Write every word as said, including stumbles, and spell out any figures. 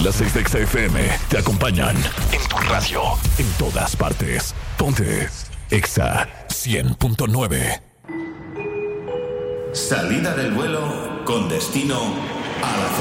Las seis de Exa F M te acompañan en tu radio, en todas partes. Ponte Exa cien punto nueve. Salida del vuelo con destino a la